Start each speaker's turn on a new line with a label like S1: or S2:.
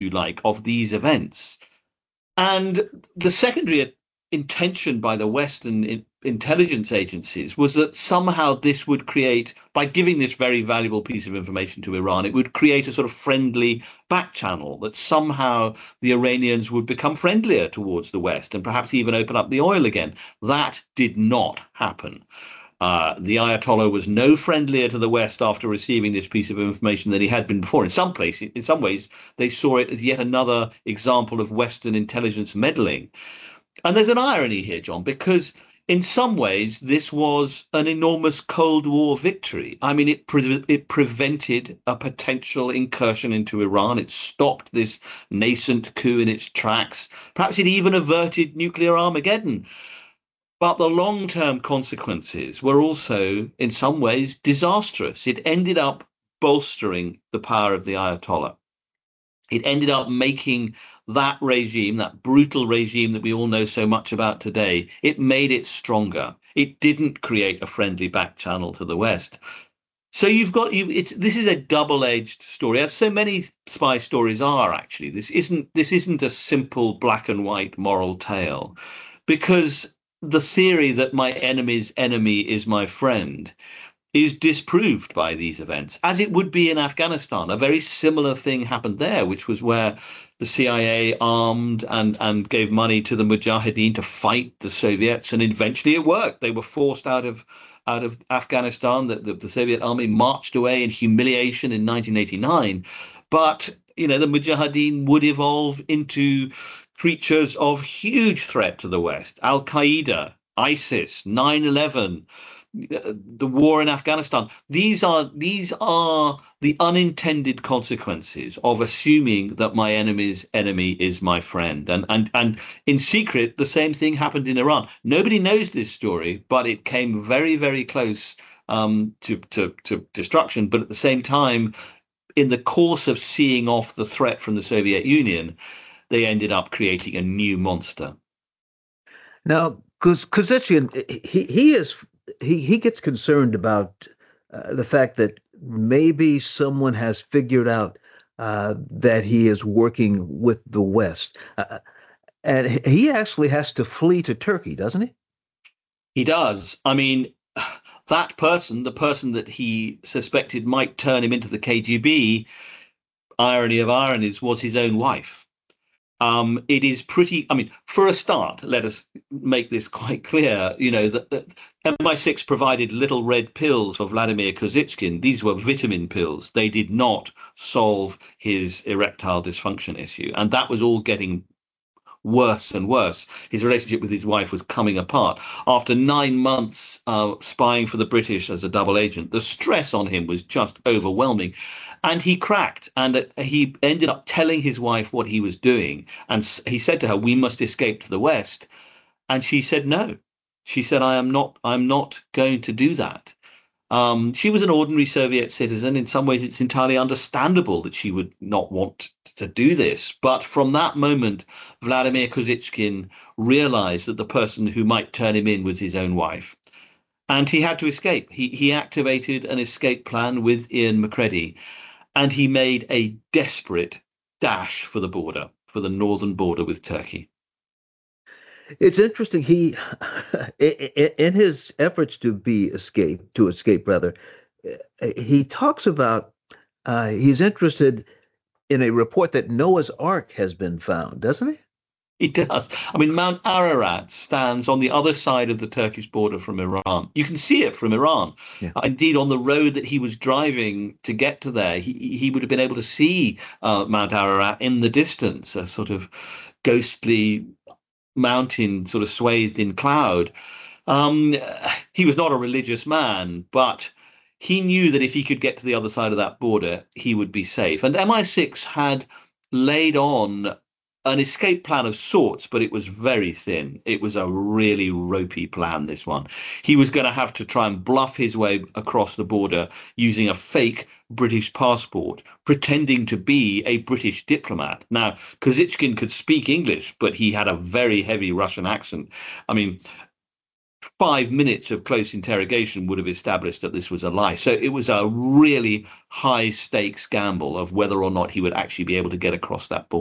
S1: you like, of these events. And the secondary intention by the Western intelligence agencies was that somehow this would create, by giving this very valuable piece of information to Iran, it would create a sort of friendly back channel, that somehow the Iranians would become friendlier towards the West and perhaps even open up the oil again. That did not happen. The Ayatollah was no friendlier to the West after receiving this piece of information than he had been before. In some places, in some ways, they saw it as yet another example of Western intelligence meddling. And there's an irony here, John, because in some ways this was an enormous Cold War victory. I mean, it prevented a potential incursion into Iran. It stopped this nascent coup in its tracks. Perhaps it even averted nuclear Armageddon. But the long-term consequences were also, in some ways, disastrous. It ended up bolstering the power of the Ayatollah. It ended up making that regime, that brutal regime that we all know so much about today, it made it stronger. It didn't create a friendly back channel to the West. So this is a double-edged story, as so many spy stories are, actually. This isn't a simple black and white moral tale, because the theory that my enemy's enemy is my friend is disproved by these events, as it would be in Afghanistan. A very similar thing happened there, which was where the CIA armed and gave money to the Mujahideen to fight the Soviets, and eventually it worked. They were forced out of Afghanistan. The Soviet army marched away in humiliation in 1989. But the Mujahideen would evolve into creatures of huge threat to the West. Al Qaeda, ISIS, 9/11, the war in Afghanistan. These are the unintended consequences of assuming that my enemy's enemy is my friend. And in secret, the same thing happened in Iran. Nobody knows this story, but it came very, very close to destruction. But at the same time, in the course of seeing off the threat from the Soviet Union, they ended up creating a new monster.
S2: Now, Kozytskin, he gets concerned about the fact that maybe someone has figured out that he is working with the West, and he actually has to flee to Turkey, doesn't he?
S1: He does. I mean, that person, the person that he suspected might turn him into the KGB, irony of ironies, was his own wife. It is pretty, I mean, for a start, let us make this quite clear, that MI6 provided little red pills for Vladimir Kozytskin. These were vitamin pills. They did not solve his erectile dysfunction issue. And that was all getting worse and worse. His relationship with his wife was coming apart. After 9 months spying for the British as a double agent, the stress on him was just overwhelming. And he cracked, and he ended up telling his wife what he was doing. And he said to her, "We must escape to the West." And she said, "No." She said, I'm not going to do that." She was an ordinary Soviet citizen. In some ways, it's entirely understandable that she would not want to do this. But from that moment, Vladimir Kozytskin realized that the person who might turn him in was his own wife. And he had to escape. He activated an escape plan with Ian Macready, and he made a desperate dash for the border, for the northern border with Turkey.
S2: It's interesting. He, in his efforts to escape rather, he talks about he's interested in a report that Noah's Ark has been found, doesn't he?
S1: He does. I mean, Mount Ararat stands on the other side of the Turkish border from Iran. You can see it from Iran.
S2: Yeah.
S1: Indeed, on the road that he was driving to get to there, he would have been able to see Mount Ararat in the distance, a sort of ghostly mountain sort of swathed in cloud. He was not a religious man, but he knew that if he could get to the other side of that border, he would be safe. And MI6 had laid on an escape plan of sorts, but it was very thin. It was a really ropey plan, this one. He was going to have to try and bluff his way across the border using a fake British passport, pretending to be a British diplomat. Now, Kozytskin could speak English, but he had a very heavy Russian accent. I mean, 5 minutes of close interrogation would have established that this was a lie. So it was a really high stakes gamble of whether or not he would actually be able to get across that border.